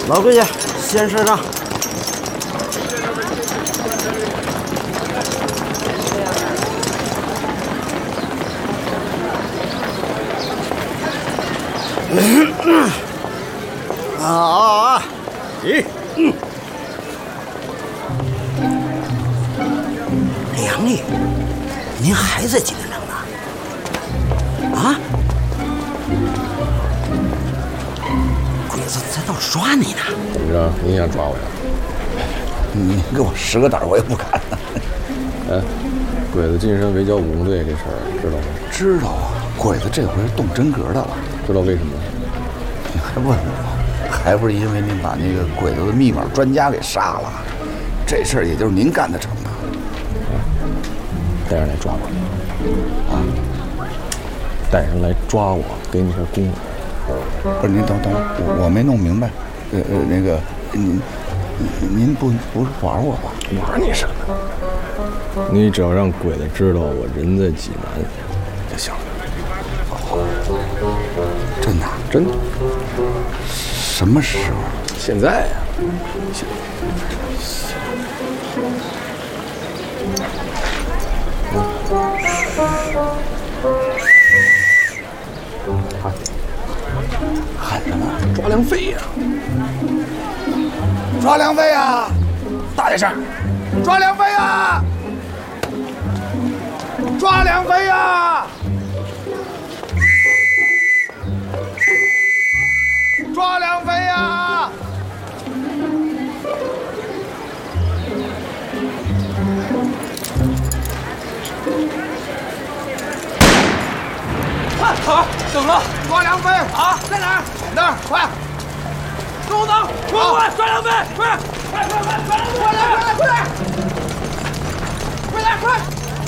老贵家先赊账。 梁毅，您还在济南城呢？啊？鬼子在那儿抓你呢？ 怎么着？您想抓我呀？ 你给我10个胆我也不敢。 哎，鬼子晋升围剿武工队这事儿知道吗？ 知道啊，鬼子这回是动真格的了。 知道为什么？ 你还问我？还不是因为您把那个鬼子的密码专家给杀了？这事儿也就是您干得成的。 带人来抓我。啊？带人来抓我，给你份功劳。 不是您等，我没弄明白。那个您不是玩我吧？ 玩你什么？你只要让鬼子知道我人在济南就行了。 真的？ 真的。 什么时候？ 现在呀。 喊什么？ 抓梁飞呀！ 抓梁飞呀！ 大点声！ 抓梁飞呀！抓梁飞呀！抓梁飞呀！ 好，怎么了？ 抓梁飞啊，在哪儿？ 那儿，快！ 跟我走，快，抓梁飞，快，抓梁飞，快！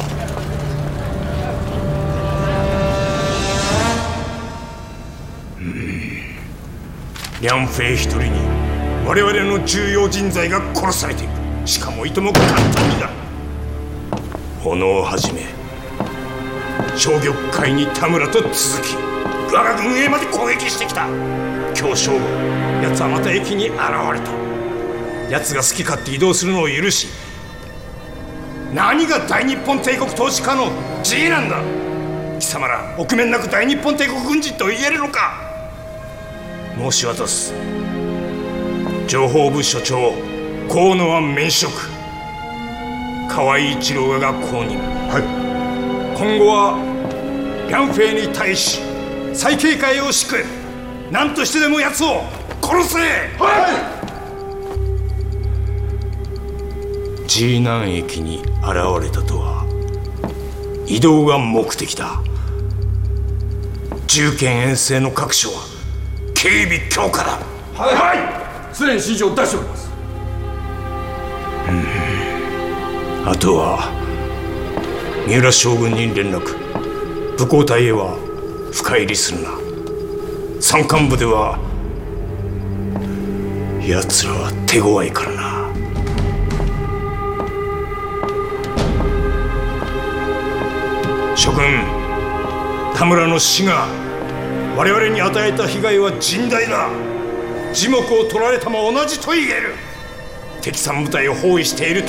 梁飞一人に我々の重要人材が殺されている。しかもいとも簡単にだ。小野をはじめ商玉会に田村と続き我が軍営まで攻撃してきた。今日正午奴はまた駅に現れた。奴が好き勝手移動するのを許し、何が大日本帝国統治下の地位なんだ。貴様ら臆面なく大日本帝国軍人と言えるのか。申し渡す。情報部所長河野は免職、河合一郎が後任。今後は梁飛に対し再警戒を敷く。何としてでも奴を殺せ。ジーナン駅に現れたとは移動が目的だ。重剣遠征の各所は警備強化だ。はい、 すでに指示を出しております。 あとは三浦将軍に連絡。武工隊へは深入りするな。山間部では奴らは手強いからな。諸君、田村の死が我々に与えた被害は甚大だ。耳目を取られたも同じと言える。敵三部隊を包囲している